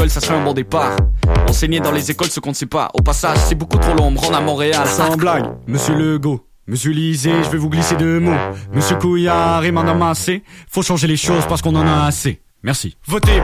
l'école, ça serait un bon départ. Enseigner dans les écoles ce qu'on ne sait pas. Au passage, c'est beaucoup trop long, me rendre à Montréal. Sans blague, monsieur Legault, monsieur Lisée, je vais vous glisser 2 mots. Monsieur Couillard et Madame Massé, faut changer les choses parce qu'on en a assez. Merci. Votez